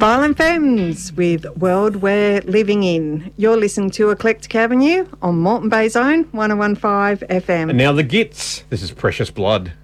Violent Femmes with World We're Living In. You're listening to Eclectic Avenue on Moreton Bay's own 101.5 FM. And now the Gits. This is Precious Blood.